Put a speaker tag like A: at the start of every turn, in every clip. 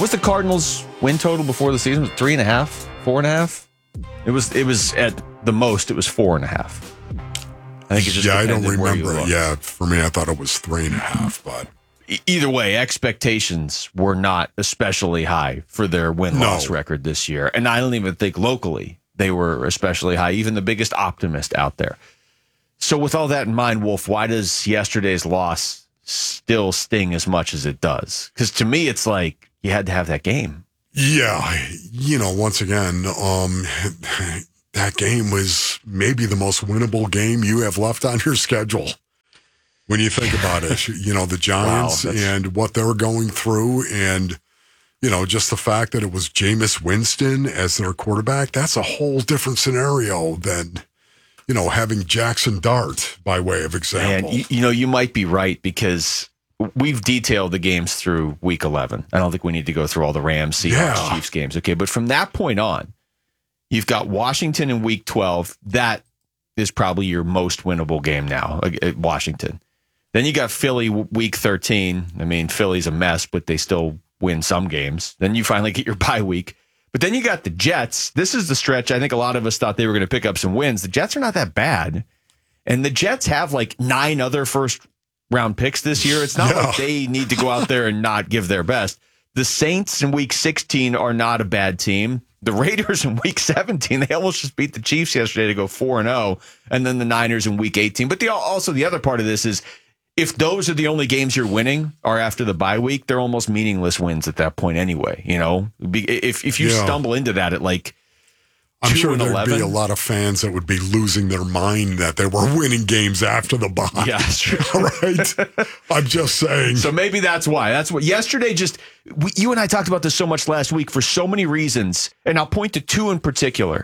A: What was the Cardinals' win total before the season? 3.5, 4.5? It was at the most. It was 4.5. I think it just
B: I don't
A: depended where you
B: remember.
A: looked.
B: Yeah, for me, I thought it was 3.5, but
A: Either way, expectations were not especially high for their win-loss record this year. And I don't even think locally they were especially high, even the biggest optimist out there. So with all that in mind, Wolf, why does yesterday's loss still sting as much as it does? Because to me, it's like you had to have that game.
B: yeah, once again, that game was maybe the most winnable game you have left on your schedule. When you think about it, the Giants and what they're going through and, just the fact that it was Jameis Winston as their quarterback, that's a whole different scenario than, having Jackson Dart by way of example.
A: And, you might be right because we've detailed the games through week 11. I don't think we need to go through all the Rams, Seahawks, Chiefs games. Okay, but from that point on, you've got Washington in week 12. That is probably your most winnable game now, Washington. Then you got Philly week 13. I mean, Philly's a mess, but they still win some games. Then you finally get your bye week. But then you got the Jets. This is the stretch. I think a lot of us thought they were going to pick up some wins. The Jets are not that bad. And the Jets have like 9 other first-round picks this year. It's not like they need to go out there and not give their best. The Saints in week 16 are not a bad team. The Raiders in week 17, they almost just beat the Chiefs yesterday to go 4-0. And then the Niners in week 18. But also the other part of this is, if those are the only games you're winning are after the bye week, they're almost meaningless wins at that point anyway. If you stumble into that at like
B: I'm sure there'd
A: 2-11,
B: be a lot of fans that would be losing their mind that they were winning games after the bye.
A: Yeah, that's true.
B: Right? I'm just saying.
A: So maybe that's why. That's what yesterday you and I talked about this so much last week for so many reasons, and I'll point to 2 in particular.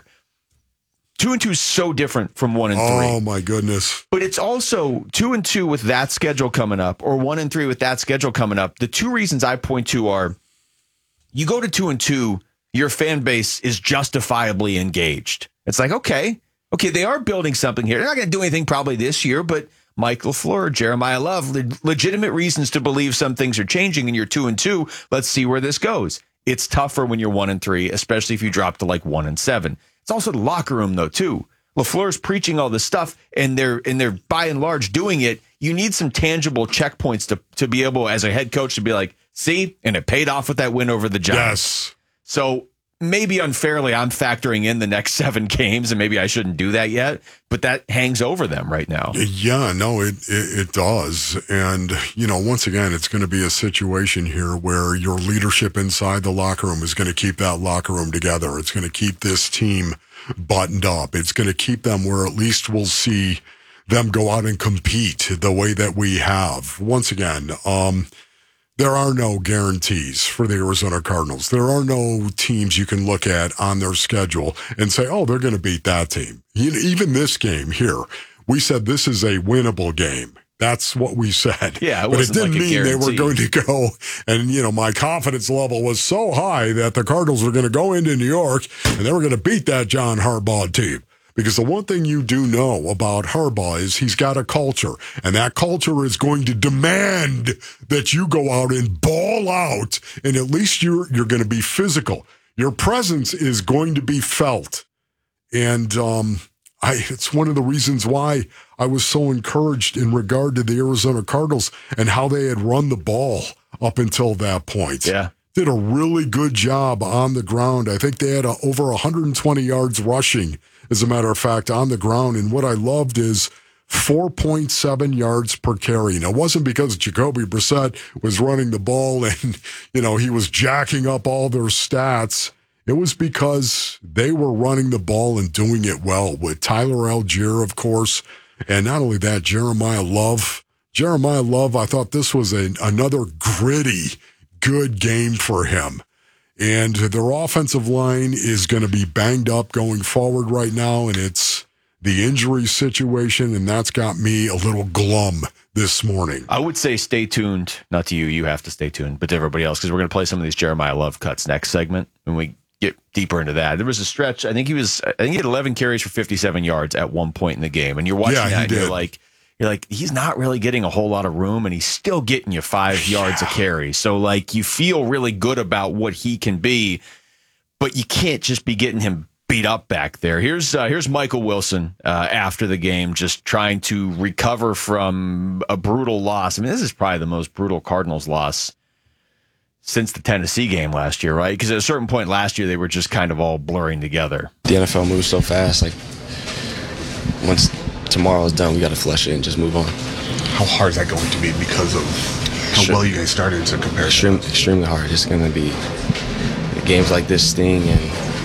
A: 2-2 is so different from 1-3.
B: Oh my goodness!
A: But it's also 2-2 with that schedule coming up, or 1-3 with that schedule coming up. The 2 reasons I point to are: you go to 2-2, your fan base is justifiably engaged. It's like, okay, they are building something here. They're not going to do anything probably this year, but Mike LaFleur, Jeremiah Love, legitimate reasons to believe some things are changing, and you're 2-2. Let's see where this goes. It's tougher when you're 1-3, especially if you drop to like 1-7. It's also the locker room, though, too. LaFleur's preaching all this stuff, and they're by and large doing it. You need some tangible checkpoints to be able, as a head coach, to be like, see, and it paid off with that win over the Giants.
B: Yes.
A: So maybe unfairly, I'm factoring in the next 7 games, and maybe I shouldn't do that yet, but that hangs over them right now.
B: Yeah, no, it does. And, once again, it's going to be a situation here where your leadership inside the locker room is going to keep that locker room together. It's going to keep this team buttoned up. It's going to keep them where at least we'll see them go out and compete the way that we have. Once again, there are no guarantees for the Arizona Cardinals. There are no teams you can look at on their schedule and say, oh, they're going to beat that team. Even this game here, we said this is a winnable game. That's what we said.
A: Yeah,
B: but it didn't mean they were going to go. And, my confidence level was so high that the Cardinals were going to go into New York and they were going to beat that John Harbaugh team. Because the one thing you do know about Harbaugh is he's got a culture, and that culture is going to demand that you go out and ball out, and at least you're going to be physical. Your presence is going to be felt. And it's one of the reasons why I was so encouraged in regard to the Arizona Cardinals and how they had run the ball up until that point.
A: Yeah.
B: Did a really good job on the ground. I think they had over 120 yards rushing, as a matter of fact, on the ground. And what I loved is 4.7 yards per carry. Now, it wasn't because Jacoby Brissett was running the ball and, he was jacking up all their stats. It was because they were running the ball and doing it well with Tyler Algier, of course. And not only that, Jeremiah Love. I thought this was another gritty, good game for him. And their offensive line is going to be banged up going forward right now, and it's the injury situation, and that's got me a little glum this morning.
A: I would say stay tuned. Not to you, you have to stay tuned, but to everybody else, because we're going to play some of these Jeremiah Love cuts next segment when we get deeper into that. There was a stretch, I think he had 11 carries for 57 yards at one point in the game, and you're watching that, and you're like, you're like, he's not really getting a whole lot of room, and he's still getting you 5 yards a carry. So, like, you feel really good about what he can be, but you can't just be getting him beat up back there. Here's Michael Wilson after the game, just trying to recover from a brutal loss. I mean, this is probably the most brutal Cardinals loss since the Tennessee game last year, right? Because at a certain point last year, they were just kind of all blurring together.
C: The NFL moves so fast. Like, once tomorrow is done, we got to flush it and just move on.
D: How hard is that going to be because of how well you guys started to compare?
C: Extremely hard. It's going to be games like this sting, and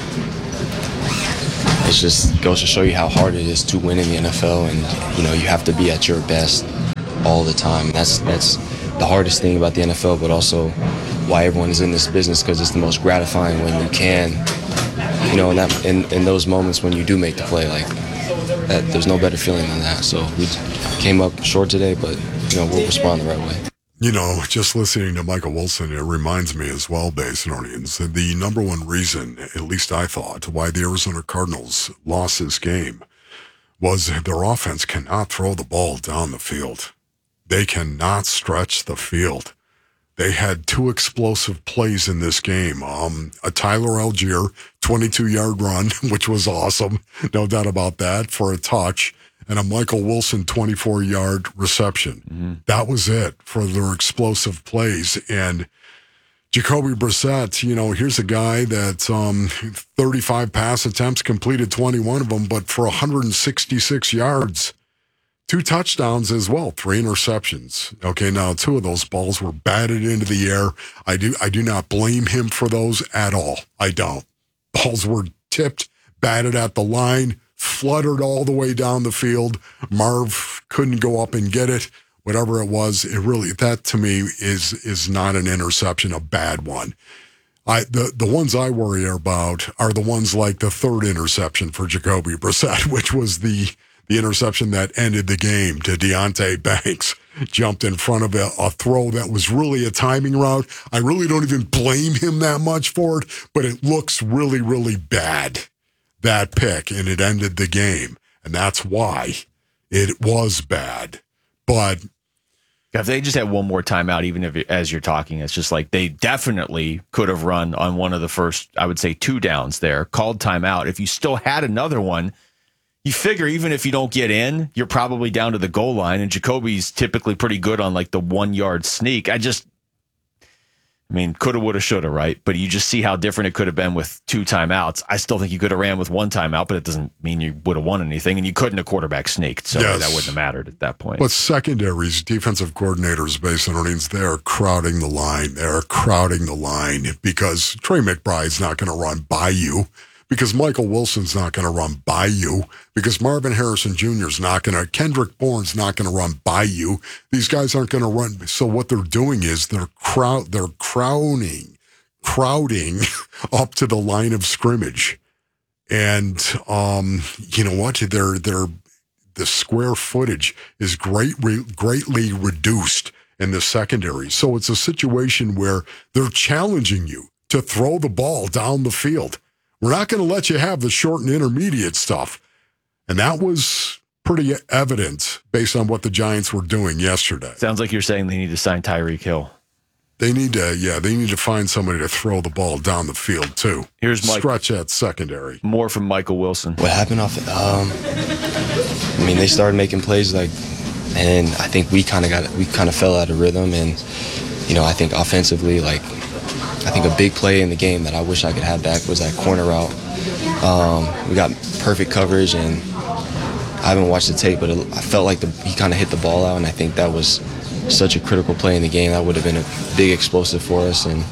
C: it just goes to show you how hard it is to win in the NFL. And you have to be at your best all the time. That's the hardest thing about the NFL, but also why everyone is in this business, because it's the most gratifying when you can, in those moments when you do make the play, like that. There's no better feeling than that. So we came up short today, but we'll respond the right way.
B: Just listening to Michael Wilson, it reminds me as well, Basinonians, that the number one reason, at least I thought, why the Arizona Cardinals lost this game was their offense cannot throw the ball down the field. They cannot stretch the field. They had 2 explosive plays in this game. A Tyler Algier 22-yard run, which was awesome, no doubt about that, for a touch, and a Michael Wilson 24-yard reception. Mm-hmm. That was it for their explosive plays. And Jacoby Brissett, here's a guy that 35 pass attempts, completed 21 of them, but for 166 yards. 2 touchdowns as well, 3 interceptions. Okay, now 2 of those balls were batted into the air. I do not blame him for those at all. I don't. Balls were tipped, batted at the line, fluttered all the way down the field. Marv couldn't go up and get it. Whatever it was, that to me is not an interception, a bad one. The ones I worry about are the ones like the 3rd interception for Jacoby Brissett, which was the interception that ended the game to Deonte Banks. Jumped in front of a throw that was really a timing route. I really don't even blame him that much for it, but it looks really, really bad, that pick, and it ended the game. And that's why it was bad. But
A: if they just had one more timeout, even if as you're talking, it's just like they definitely could have run on one of the first, I would say, 2 downs there, called timeout. If you still had another one, you figure even if you don't get in, you're probably down to the goal line, and Jacoby's typically pretty good on like the 1-yard sneak. Coulda, woulda, shoulda, right? But you just see how different it could have been with 2 timeouts. I still think you could have ran with 1 timeout, but it doesn't mean you would have won anything, and you couldn't have quarterback sneaked, so that wouldn't have mattered at that point.
B: But secondaries, defensive coordinators, based on earnings, they're crowding the line. They're crowding the line because Trey McBride's not going to run by you, because Michael Wilson's not going to run by you, because Marvin Harrison Jr. is not going to, Kendrick Bourne's not going to run by you. These guys aren't going to run. So what they're doing is they're crowding up to the line of scrimmage. And you know what? The square footage is greatly reduced in the secondary. So it's a situation where they're challenging you to throw the ball down the field. We're not going to let you have the short and intermediate stuff. And that was pretty evident based on what the Giants were doing yesterday.
A: Sounds like you're saying they need to sign Tyreek Hill.
B: They need to find somebody to throw the ball down the field too.
A: Here's Mike.
B: Stretch that secondary.
A: More from Michael Wilson.
C: What happened off they started making plays and I think we kind of fell out of rhythm, and I think offensively, I think a big play in the game that I wish I could have back was that corner route. We got perfect coverage, and I haven't watched the tape, but I felt like he kind of hit the ball out, and I think that was such a critical play in the game. That would have been a big explosive for us, and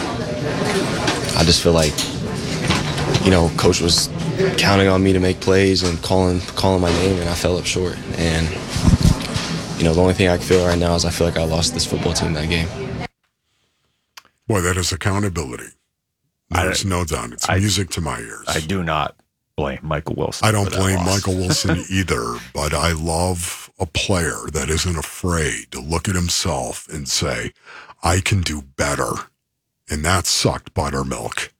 C: I just feel like, Coach was counting on me to make plays and calling my name, and I fell up short. And, the only thing I can feel right now is I feel like I lost this football team that game.
B: Boy, that is accountability. There's no doubt. It's music to my ears.
A: I do not blame Michael Wilson.
B: I don't blame Michael Wilson either, but I love a player that isn't afraid to look at himself and say, I can do better. And that sucked buttermilk.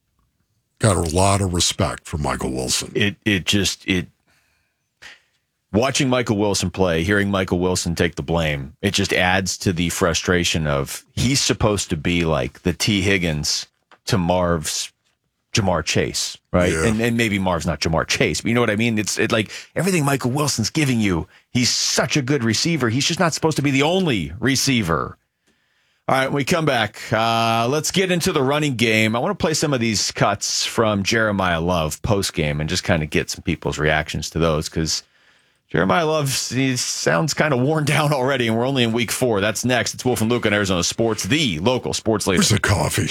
B: Got a lot of respect for Michael Wilson.
A: watching Michael Wilson play, hearing Michael Wilson take the blame, it just adds to the frustration of he's supposed to be like the T. Higgins to Marv's Jamar Chase, right?
B: Yeah.
A: And maybe Marv's not Jamar Chase, but you know what I mean? It's like everything Michael Wilson's giving you, he's such a good receiver. He's just not supposed to be the only receiver. All right, when we come back, let's get into the running game. I want to play some of these cuts from Jeremiah Love post-game and just kind of get some people's reactions to those, because Jeremiah Love, he sounds kind of worn down already, and we're only in week 4. That's next. It's Wolf and Luke on Arizona Sports, the local sports leader.
B: Where's the coffee?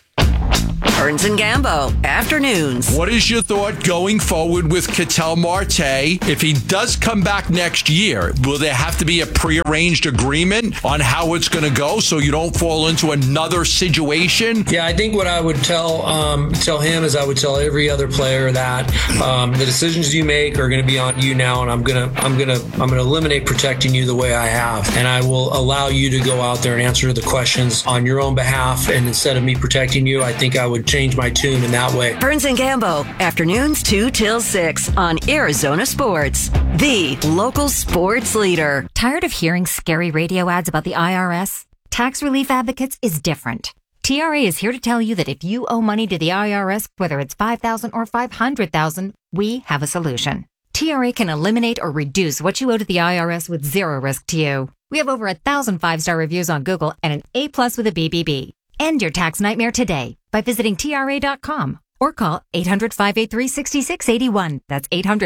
E: Burns and Gambo, afternoons.
F: What is your thought going forward with Ketel Marte? If he does come back next year, will there have to be a prearranged agreement on how it's going to go so you don't fall into another situation?
G: Yeah, I think what I would tell him is I would tell every other player that the decisions you make are going to be on you now, and I'm gonna eliminate protecting you the way I have, and I will allow you to go out there and answer the questions on your own behalf. And instead of me protecting you, I think I would change my tune in that way.
E: Burns and Gambo, afternoons 2 till 6 on Arizona Sports, the local sports leader.
H: Tired of hearing scary radio ads about the IRS? Tax Relief Advocates is different. TRA is here to tell you that if you owe money to the IRS, whether it's $5,000 or $500,000, we have a solution. TRA can eliminate or reduce what you owe to the IRS with zero risk to you. We have over 1,000 5-star reviews on Google and an A+ with a BBB. End your tax nightmare today by visiting TRA.com or call 800-583-6681. That's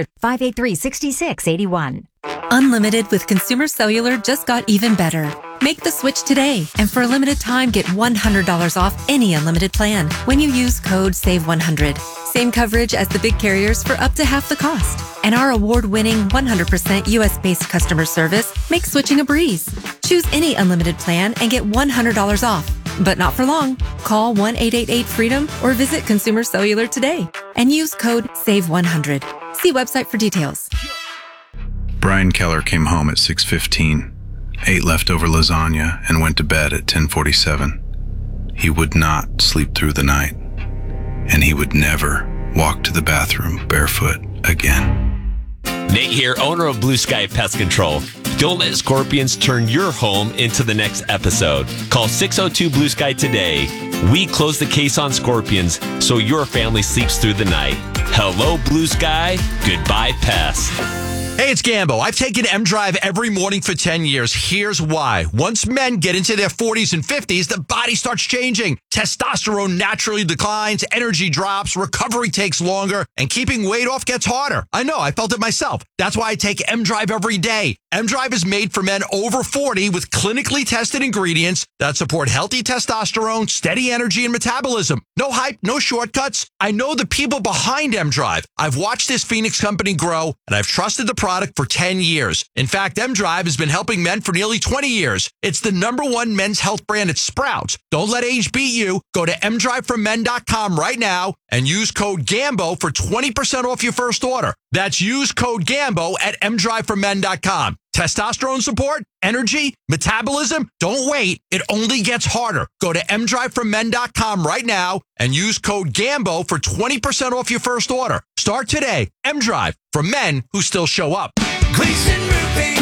H: 800-583-6681.
I: Unlimited with Consumer Cellular just got even better. Make the switch today, and for a limited time, get $100 off any unlimited plan when you use code SAVE100. Same coverage as the big carriers for up to half the cost. And our award-winning 100% U.S.-based customer service makes switching a breeze. Choose any unlimited plan and get $100 off. But not for long. Call 1-888-FREEDOM or visit Consumer Cellular today and use code SAVE100. See website for details.
J: Brian Keller came home at 6:15, ate leftover lasagna, and went to bed at 10:47. He would not sleep through the night, and he would never walk to the bathroom barefoot again.
K: Nate here, owner of Blue Sky Pest Control. Don't let scorpions turn your home into the next episode. Call 602-BLUE-SKY today. We close the case on scorpions so your family sleeps through the night. Hello, Blue Sky. Goodbye, pests.
F: Hey, it's Gambo. I've taken M-Drive every morning for 10 years. Here's why. Once men get into their 40s and 50s, the body starts changing. Testosterone naturally declines, energy drops, recovery takes longer, and keeping weight off gets harder. I know, I felt it myself. That's why I take M-Drive every day. M-Drive is made for men over 40 with clinically tested ingredients that support healthy testosterone, steady energy, and metabolism. No hype, no shortcuts. I know the people behind M-Drive. I've watched this Phoenix company grow, and I've trusted the product for 10 years. In fact, M-Drive has been helping men for nearly 20 years. It's the #1 men's health brand at Sprouts. Don't let age beat you. Go to mdriveformen.com right now and use code GAMBO for 20% off your first order. That's use code GAMBO at mdriveformen.com. Testosterone support, energy, metabolism, don't wait. It only gets harder. Go to mdriveformen.com right now and use code GAMBO for 20% off your first order. Start today. M-Drive, for men who still show up.
L: Gleason Roofing.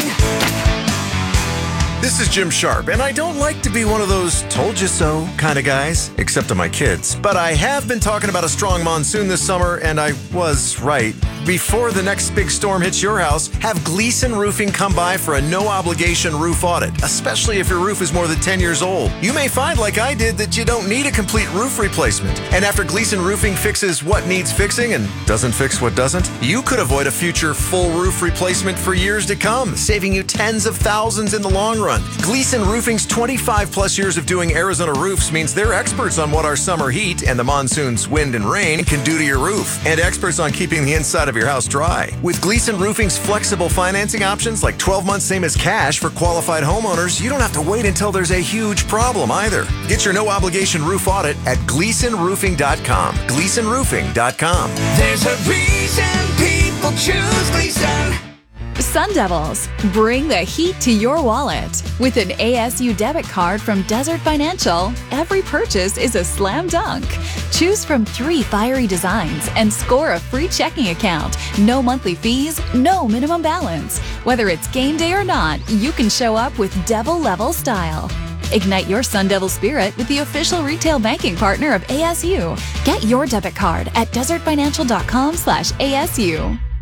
L: This is Jim Sharp, and I don't like to be one of those told you so kind of guys, except to my kids. But I have been talking about a strong monsoon this summer, and I was right. Before the next big storm hits your house, have Gleason Roofing come by for a no-obligation roof audit, especially if your roof is more than 10 years old. You may find, like I did, that you don't need a complete roof replacement. And after Gleason Roofing fixes what needs fixing and doesn't fix what doesn't, you could avoid a future full roof replacement for years to come, saving you tens of thousands in the long run. Gleason Roofing's 25-plus years of doing Arizona roofs means they're experts on what our summer heat and the monsoon's wind and rain can do to your roof, and experts on keeping the inside of your house dry. With Gleason Roofing's flexible financing options like 12 months same as cash for qualified homeowners, you don't have to wait until there's a huge problem either. Get your no-obligation roof audit at GleasonRoofing.com. GleasonRoofing.com.
M: There's a reason people choose Gleason. Sun Devils, bring the heat to your wallet. With an ASU debit card from Desert Financial, every purchase is a slam dunk. Choose from 3 fiery designs and score a free checking account. No monthly fees, no minimum balance. Whether it's game day or not, you can show up with Devil level style. Ignite your Sun Devil spirit with the official retail banking partner of ASU. Get your debit card at desertfinancial.com/ASU.